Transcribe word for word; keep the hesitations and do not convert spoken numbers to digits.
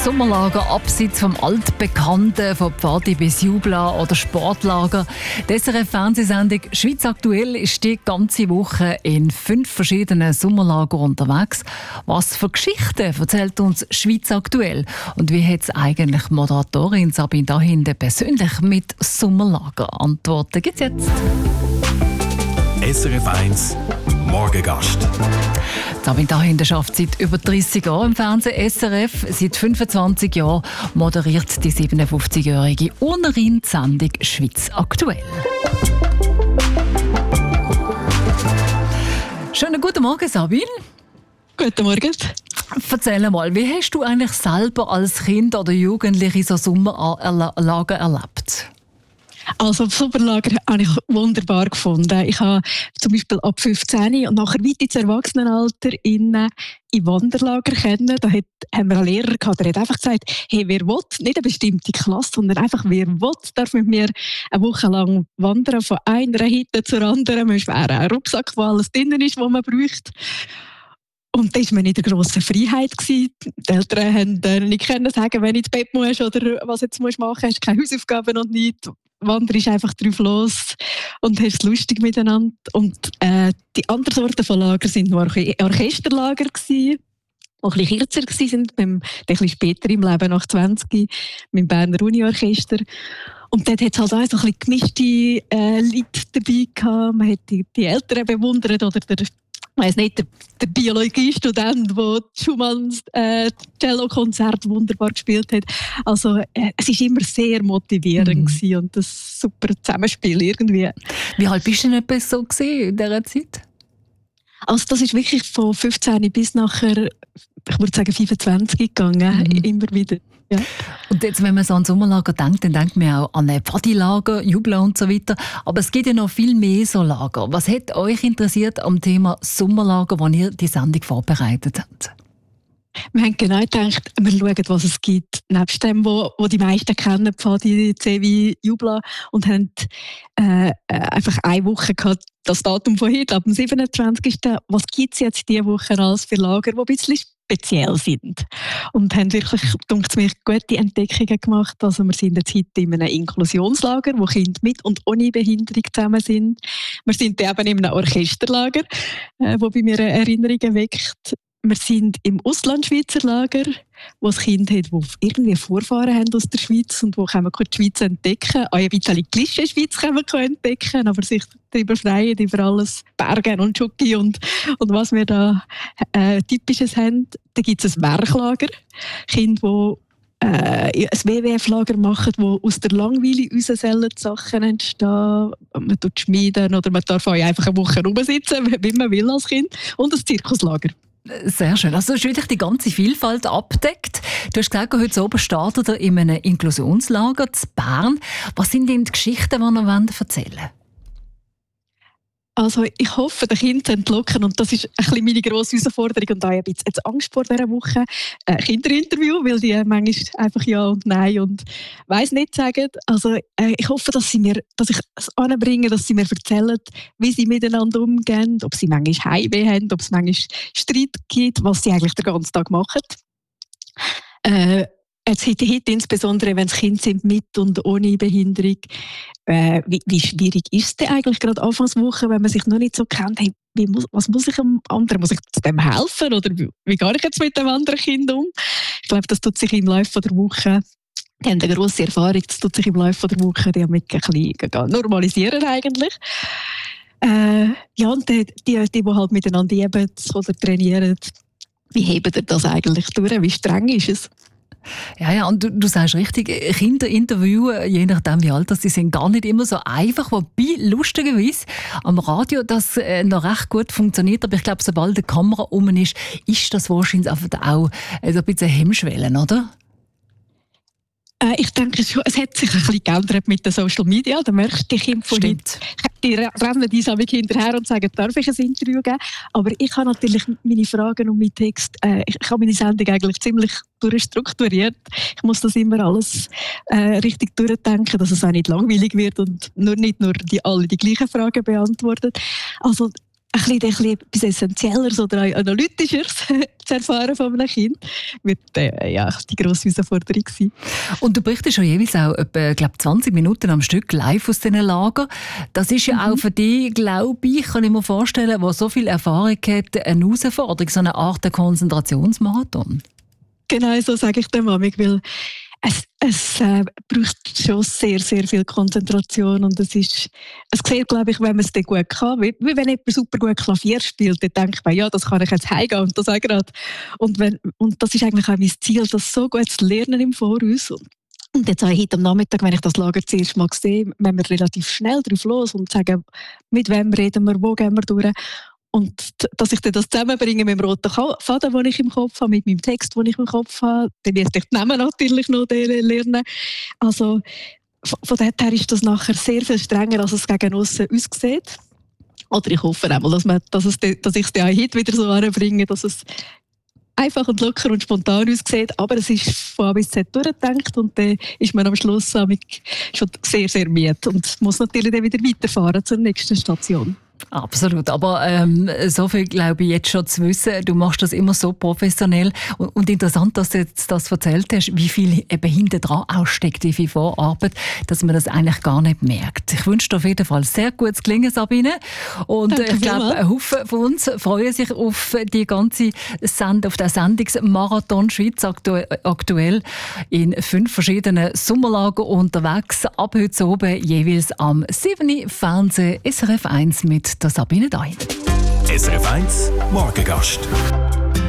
Sommerlager abseits vom Altbekannten, von Pfadi bis Jubla oder Sportlager. Die S R F-Fernsehsendung «Schweiz aktuell» ist die ganze Woche in fünf verschiedenen Sommerlagern unterwegs. Was für Geschichten erzählt uns «Schweiz aktuell»? Und wie hat es eigentlich Moderatorin Sabine Dahinter persönlich mit Sommerlager antworten? Gibt's jetzt? S R F eins Morgengast. Sabine Dahinter arbeitet seit über dreissig Jahren im Fernsehen S R F. Seit fünfundzwanzig Jahren moderiert die siebenundfünfzigjährige Urnerin die Sendung «Schweiz aktuell». Schönen guten Morgen, Sabine. Guten Morgen. Erzähl mal, wie hast du eigentlich selber als Kind oder Jugendliche so Sommerlager erlebt? Also das Sommerlager habe ich wunderbar gefunden. Ich habe zum Beispiel ab fünfzehn und nachher weit ins Erwachsenenalter in, in Wanderlager kennen. Da hat, haben wir einen Lehrer gehabt, der hat einfach gesagt, hey, wer will, nicht eine bestimmte Klasse, sondern einfach wer will, darf mit mir eine Woche lang wandern, von einer Hütte zur anderen. Man schweren einen Rucksack, wo alles drin ist, was man braucht. Und das war mir in der grossen Freiheit. Die Eltern haben nicht können sagen, wenn du ins Bett musst oder was du jetzt machen musst, hast du keine Hausaufgaben und nichts. Wanderst einfach drauf los und hast es lustig miteinander. Und äh, die anderen Sorten von Lager waren nur Orchesterlager, die ein bisschen kürzer waren, ein bisschen später im Leben, nach zwanzig, mit dem Berner Uni-Orchester. Und dort hat es halt auch so ein bisschen gemischte äh, Leute dabei gehabt. Man hat die, die Eltern bewundert oder der Ich weiss nicht, der, der Biologiestudent, der Schumanns äh, Cello-Konzert wunderbar gespielt hat. Also äh, es war immer sehr motivierend mhm. und ein super Zusammenspiel irgendwie. Wie alt bist du denn etwa so in dieser Zeit? Also das ist wirklich von fünfzehn bis nachher, ich würde sagen fünfundzwanzig gegangen, mhm. immer wieder. Ja. Und jetzt, wenn man so an Sommerlager denkt, dann denkt man auch an Pfadilager, Jubla und so weiter. Aber es gibt ja noch viel mehr so Lager. Was hat euch interessiert am Thema Sommerlager, als ihr die Sendung vorbereitet habt? Wir haben genau gedacht, wir schauen, was es gibt. Nebst dem, wo, wo die meisten kennen, Pfadi, Zewi, Jubla, und haben äh, einfach eine Woche gehabt, das Datum von heute, ab dem siebenundzwanzigsten Was gibt es jetzt diese Woche als für Lager, die ein bisschen speziell sind? Und haben wirklich, denke ich, gute Entdeckungen gemacht. Also wir sind jetzt heute in einem Inklusionslager, wo Kinder mit und ohne Behinderung zusammen sind. Wir sind eben in einem Orchesterlager, äh, wo bei mir Erinnerungen weckt. Wir sind im Auslandschweizer Lager, wo es Kinder hat, die irgendwie Vorfahren haben aus der Schweiz und wo können wir die Schweiz entdecken. Auch ein bisschen die Klischee-Schweiz können wir entdecken, aber sich darüber freuen, über alles Bergen und Schoki und, und was wir da äh, Typisches haben. Da gibt es ein Werklager. Kinder, die äh, ein W W F-Lager machen, wo aus der Langweile raus sollen die Sachen entstehen. Man tut schmieden oder man darf auch einfach eine Woche rumsitzen, wie man will als Kind. Und ein Zirkuslager. Sehr schön. Also, du hast wirklich die ganze Vielfalt abdeckt. Du hast gesagt, heute oben startet ihr in einem Inklusionslager in Bern. Was sind denn die Geschichten, die ihr erzählen wollt? Also ich hoffe, den Kindern zu entlocken, und das ist ein bisschen meine grosse Herausforderung und auch ein bisschen jetzt Angst vor dieser Woche, ein Kinderinterview, weil die manchmal einfach Ja und Nein und weiss nicht sagen. Also äh, ich hoffe, dass, sie mir, dass ich es anbringe, dass sie mir erzählen, wie sie miteinander umgehen, ob sie manchmal Heimweh haben, ob es manchmal Streit gibt, was sie eigentlich den ganzen Tag machen. Äh, Jetzt heute, heute insbesondere, wenn es Kinder sind mit und ohne Behinderung, äh, wie, wie schwierig ist es denn eigentlich gerade Anfangswoche, wenn man sich noch nicht so kennt? Hey, wie muss, was muss ich dem anderen? Muss ich dem helfen? Oder wie, wie gehe ich jetzt mit dem anderen Kind um? Ich glaube, das tut sich im Laufe der Woche, die haben eine grosse Erfahrung, das tut sich im Laufe der Woche damit ein bisschen normalisieren eigentlich. Äh, ja, und die, die, die, die halt miteinander üben oder trainieren, wie heben ihr das eigentlich durch? Wie streng ist es? Ja, ja, und du, du sagst richtig, Kinder interviewen, je nachdem wie alt sie sind, gar nicht immer so einfach. Wobei, lustigerweise, am Radio das äh, noch recht gut funktioniert. Aber ich glaube, sobald die Kamera um ist, ist das wahrscheinlich einfach auch äh, so ein bisschen Hemmschwellen, oder? Äh, ich denke schon, es hat sich ein bisschen geändert mit den Social Media. Da merkst du die Kinder von heute, die rennen uns auch hinterher und sagen, darf ich ein Interview geben? Aber ich habe natürlich meine Fragen und meinen Text, äh, ich habe meine Sendung eigentlich ziemlich durchstrukturiert. Ich muss das immer alles äh, richtig durchdenken, dass es auch nicht langweilig wird und nur nicht nur die alle die gleichen Fragen beantwortet. Also ein bisschen etwas Essentielleres oder Analytischeres zu erfahren von einem Kind, wird äh, ja, die grosse Herausforderung sein. Und du berichtest schon jeweils auch etwa, glaub, zwanzig Minuten am Stück live aus diesen Lagern. Das ist ja mhm. auch für dich, glaube ich, kann ich mir vorstellen, der so viel Erfahrung hat, eine Herausforderung, so eine Art Konzentrationsmarathon. Genau, so sage ich dem Mami, weil Es, es äh, braucht schon sehr, sehr viel Konzentration und es ist, es sieht, glaube ich, wenn man es dann gut kann, wie, wie wenn jemand super gut Klavier spielt, dann denkt man, ja, das kann ich jetzt heimgehen und das auch gerade. Und, wenn, und das ist eigentlich auch mein Ziel, das so gut zu lernen im Voraus. Und jetzt habe ich heute am Nachmittag, wenn ich das Lager das erste Mal sehe, wenn wir relativ schnell drauf los und sagen, mit wem reden wir, wo gehen wir durch. Und dass ich das zusammenbringe mit dem roten Faden, den ich im Kopf habe, mit meinem Text, den ich im Kopf habe, dann werde ich die Namen natürlich noch lernen. Also von dort her ist das nachher sehr viel strenger, als es gegen aussen aussieht. Oder ich hoffe einmal, dass, man, dass, es, dass ich es dann heute wieder so anbringe, dass es einfach und locker und spontan aussieht, aber es ist von A bis Z durchgedacht und dann ist man am Schluss schon sehr, sehr müde und muss natürlich dann wieder weiterfahren zur nächsten Station. Absolut, aber ähm, so viel glaube ich jetzt schon zu wissen, du machst das immer so professionell und, und interessant, dass du jetzt das erzählt hast, wie viel eben hinten dran aussteckt, wie viel Vorarbeit, dass man das eigentlich gar nicht merkt. Ich wünsche dir auf jeden Fall sehr gutes Gelingen, Sabine, und Danke ich glaube, ein Haufen von uns freuen sich auf die ganze Send auf den Sendungsmarathon Schweiz aktu- aktuell in fünf verschiedenen Sommerlagern unterwegs, ab heute oben jeweils am sieben Fernsehen S R F eins mit der Sabine Dahin. S R F eins Morgengast.